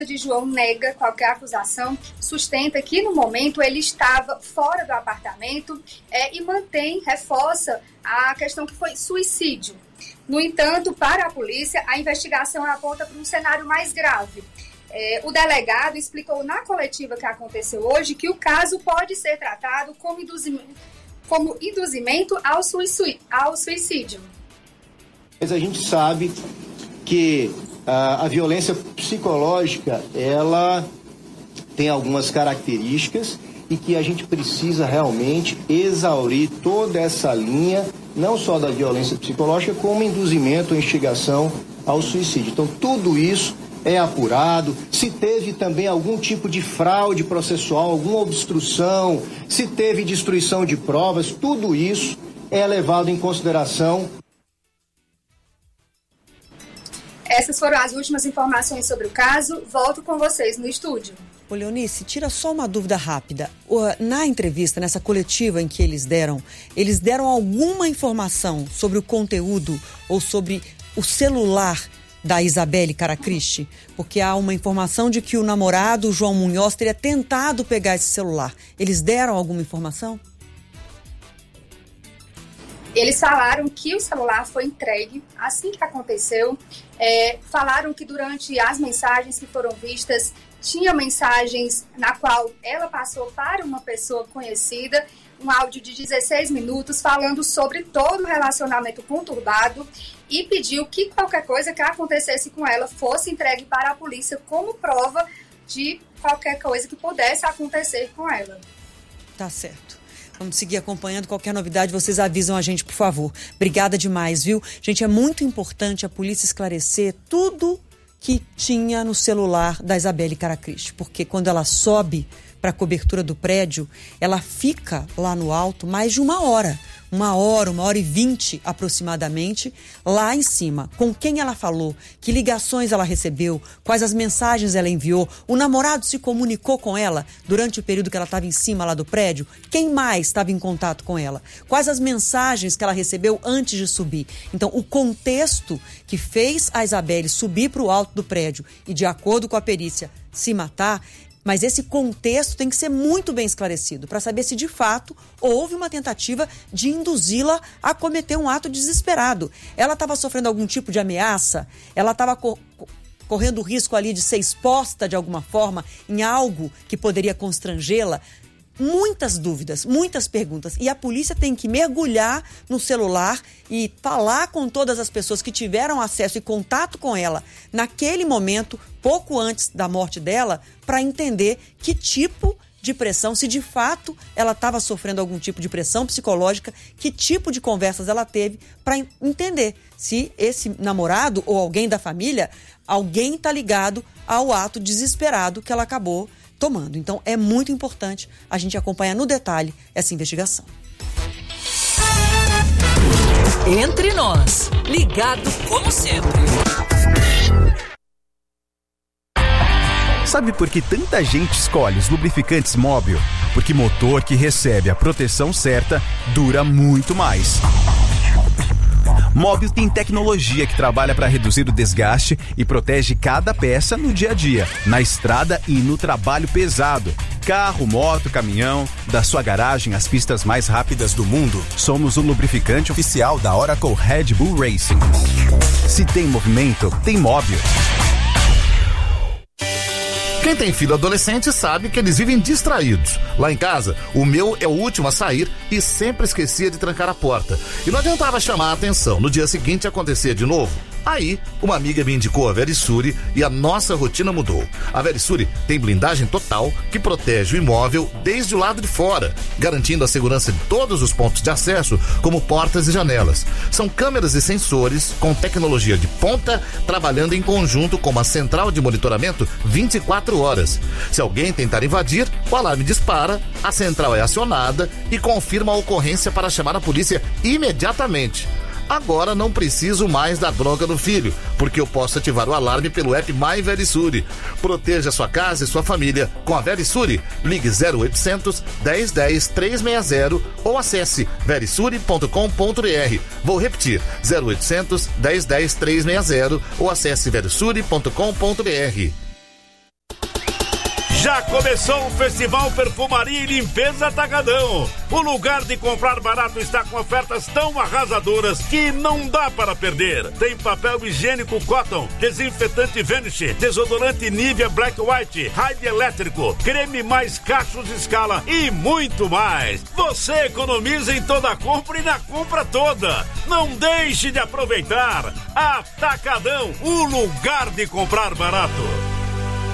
de João nega qualquer acusação, sustenta que no momento ele estava fora do apartamento e reforça a questão que foi suicídio. No entanto, para a polícia, a investigação aponta para um cenário mais grave. O delegado explicou na coletiva que aconteceu hoje que o caso pode ser tratado como induzimento ao suicídio. Mas a gente sabe que a violência psicológica, ela tem algumas características e que a gente precisa realmente exaurir toda essa linha, não só da violência psicológica, como induzimento ou instigação ao suicídio. Então, tudo isso é apurado. Se teve também algum tipo de fraude processual, alguma obstrução, se teve destruição de provas, tudo isso é levado em consideração. Essas foram as últimas informações sobre o caso. Volto com vocês no estúdio. Ô, Leonice, tira só uma dúvida rápida. Na entrevista, nessa coletiva em que eles deram alguma informação sobre o conteúdo ou sobre o celular da Isabelle Caracristi? Porque há uma informação de que o namorado, o João Munhoz, teria tentado pegar esse celular. Eles deram alguma informação? Eles falaram que o celular foi entregue assim que aconteceu. Falaram que durante as mensagens que foram vistas, tinha mensagens na qual ela passou para uma pessoa conhecida, um áudio de 16 minutos falando sobre todo o relacionamento conturbado e pediu que qualquer coisa que acontecesse com ela fosse entregue para a polícia como prova de qualquer coisa que pudesse acontecer com ela. Tá certo. Vamos seguir acompanhando. Qualquer novidade, vocês avisam a gente, por favor. Obrigada demais, viu? Gente, é muito importante a polícia esclarecer tudo que tinha no celular da Isabelle Caracristi, porque quando ela sobe para a cobertura do prédio, ela fica lá no alto mais de uma hora e 20 aproximadamente, lá em cima. Com quem ela falou, que ligações ela recebeu, quais as mensagens ela enviou, o namorado se comunicou com ela durante o período que ela estava em cima lá do prédio, quem mais estava em contato com ela, quais as mensagens que ela recebeu antes de subir. Então, o contexto que fez a Isabelle subir para o alto do prédio e, de acordo com a perícia, se matar. Mas esse contexto tem que ser muito bem esclarecido para saber se de fato houve uma tentativa de induzi-la a cometer um ato desesperado. Ela estava sofrendo algum tipo de ameaça? Ela estava correndo o risco ali de ser exposta de alguma forma em algo que poderia constrangê-la? Muitas dúvidas, muitas perguntas. E a polícia tem que mergulhar no celular e falar com todas as pessoas que tiveram acesso e contato com ela naquele momento, pouco antes da morte dela, para entender que tipo de pressão, se de fato ela estava sofrendo algum tipo de pressão psicológica, que tipo de conversas ela teve, para entender se esse namorado ou alguém da família, alguém está ligado ao ato desesperado que ela acabou tomando. Então, é muito importante a gente acompanhar no detalhe essa investigação. Entre nós, ligado como sempre. Sabe por que tanta gente escolhe os lubrificantes Móbil? Porque motor que recebe a proteção certa dura muito mais. Móbil tem tecnologia que trabalha para reduzir o desgaste e protege cada peça no dia a dia, na estrada e no trabalho pesado. Carro, moto, caminhão, da sua garagem às pistas mais rápidas do mundo. Somos o lubrificante oficial da Oracle Red Bull Racing. Se tem movimento, tem Móbil. Quem tem filho adolescente sabe que eles vivem distraídos. Lá em casa, o meu é o último a sair e sempre esquecia de trancar a porta. E não adiantava chamar a atenção. No dia seguinte acontecia de novo. Aí, uma amiga me indicou a Verisure e a nossa rotina mudou. A Verisure tem blindagem total que protege o imóvel desde o lado de fora, garantindo a segurança de todos os pontos de acesso, como portas e janelas. São câmeras e sensores com tecnologia de ponta, trabalhando em conjunto com uma central de monitoramento 24 horas. Se alguém tentar invadir, o alarme dispara, a central é acionada e confirma a ocorrência para chamar a polícia imediatamente. Agora não preciso mais da bronca do filho, porque eu posso ativar o alarme pelo app My Verisure. Proteja sua casa e sua família com a Verisure. Ligue 0800 1010 360 ou acesse verisure.com.br. Vou repetir, 0800 1010 360 ou acesse verisure.com.br. Já começou o Festival Perfumaria e Limpeza Atacadão. O lugar de comprar barato está com ofertas tão arrasadoras que não dá para perder. Tem papel higiênico Cotton, desinfetante Vanish, desodorante Nivea Black White, Raid elétrico, creme mais cachos Escala e muito mais. Você economiza em toda a compra e na compra toda. Não deixe de aproveitar. Atacadão, o lugar de comprar barato.